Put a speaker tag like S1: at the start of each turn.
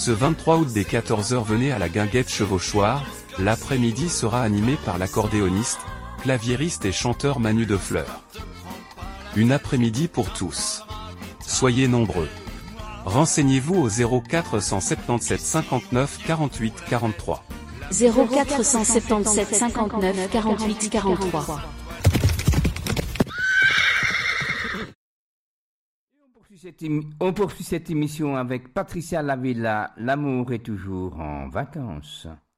S1: Ce 23 août dès 14 h, venez à la Guinguette Chevauchoir. L'après-midi sera animé par l'accordéoniste, claviériste et chanteur Manu Defleur. Une après-midi pour tous. Soyez nombreux. Renseignez-vous au 0477 59 48 43.
S2: 0477 59 48 43.
S3: On poursuit cette émission avec Patricia Lavilla, l'amour est toujours en vacances.